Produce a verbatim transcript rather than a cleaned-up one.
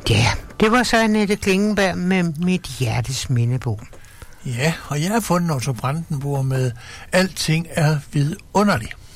Ja, det var så Annette Klingenberg med Mit Hjertes Mindebog. Ja, og jeg har fundet Otto Brandenburg med Alting er vidunderligt.